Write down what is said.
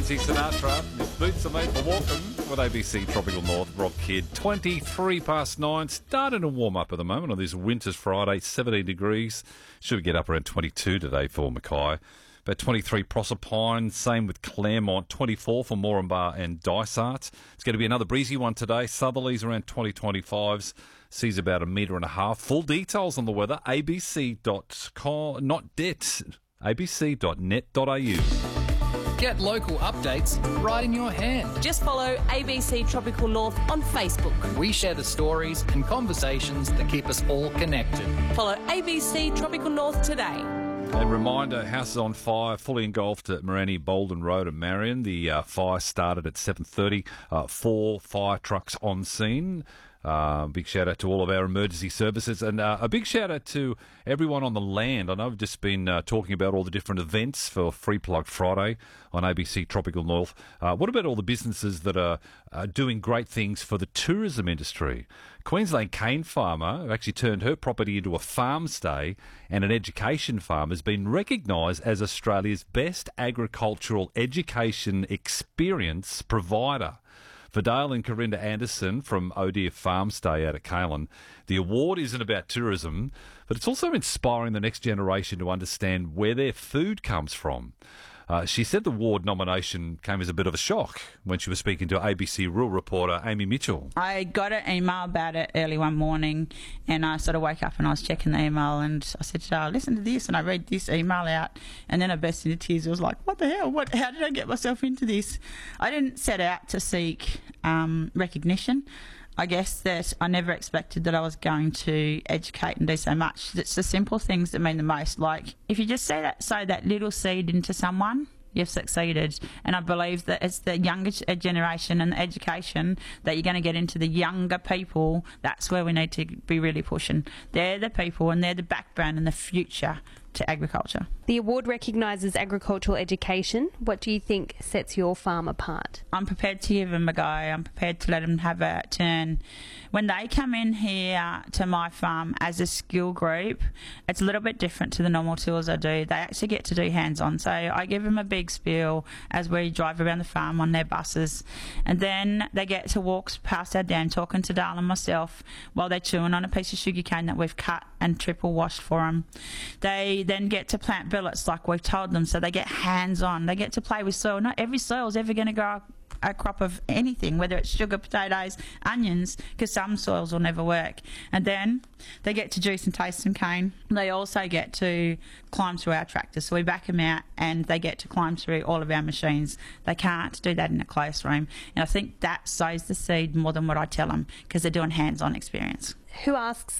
Nancy Sinatra. His boots are made for walking with ABC Tropical North. Rob Kidd, 23 past 9. Starting to warm up at the moment on this winter's Friday, 17 degrees. Should get up around 22 today for Mackay. About 23 Proserpine, same with Claremont, 24 for Moranbah and Dysart. It's going to be another breezy one today. Southerlies around 20-25s, seas about 1.5 metres. Full details on the weather, abc.com, not det, abc.net.au. Get local updates right in your hand. Just follow ABC Tropical North on Facebook. We share the stories and conversations that keep us all connected. Follow ABC Tropical North today. And reminder, house is on fire, fully engulfed at Morani, Bolden Road and Marion. The fire started at 7:30. 4 fire trucks on scene. Big shout out to all of our emergency services, and a big shout out to everyone on the land. I know we've just been talking about all the different events for Free Plug Friday on ABC Tropical North. What about all the businesses that are doing great things for the tourism industry? Queensland cane farmer, who actually turned her property into a farm stay and an education farm, has been recognised as Australia's best agricultural education experience provider. For Dale and Corinda Anderson from O'Dear Farmstay out at Kalen, the award isn't about tourism, but it's also inspiring the next generation to understand where their food comes from. She said the award nomination came as a bit of a shock when she was speaking to ABC rural reporter Amy Mitchell. I got an email about it early one morning, and I sort of woke up and I was checking the email, and I said to her, listen to this, and I read this email out, and then I burst into tears. I was like, what the hell? How did I get myself into this? I didn't set out to seek recognition. I guess that I never expected that I was going to educate and do so much. It's the simple things that mean the most. Like, if you just sow that little seed into someone, you've succeeded. And I believe that it's the younger generation and the education that you're going to get into the younger people. That's where we need to be really pushing. They're the people, and they're the backbone and the future to agriculture. The award recognises agricultural education. What do you think sets your farm apart? I'm prepared to give them a go. I'm prepared to let them have a turn. When they come in here to my farm as a skill group, it's a little bit different to the normal tours I do. They actually get to do hands-on. So I give them a big spiel as we drive around the farm on their buses. And then they get to walk past our dam talking to Dale and myself while they're chewing on a piece of sugar cane that we've cut and triple washed for them. They then get to plant billets like we've told them, so they get hands-on. They get to play with soil. Not every soil is ever going to grow a crop of anything, whether it's sugar, potatoes, onions, because some soils will never work. And then they get to juice and taste some cane. They also get to climb through our tractors, so we back them out and they get to climb through all of our machines. They can't do that in a closed room, and I think that sows the seed more than what I tell them, because they're doing hands-on experience. Who asks